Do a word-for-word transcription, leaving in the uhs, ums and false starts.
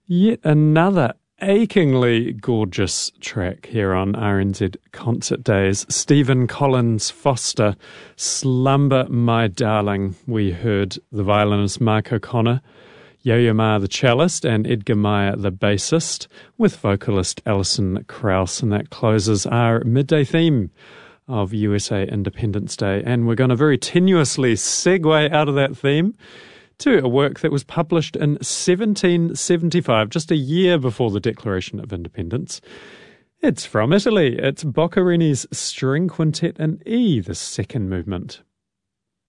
Yet another achingly gorgeous track here on R N Z Concert Days. Stephen Collins Foster, Slumber My Darling. We heard the violinist Mark O'Connor, Yo-Yo Ma the cellist, and Edgar Meyer the bassist, with vocalist Alison Krauss, and that closes our midday theme of U S A Independence Day. And we're going to very tenuously segue out of that theme to a work that was published in seventeen seventy-five, just a year before the Declaration of Independence. It's from Italy. It's Boccherini's String Quintet in E, the second movement.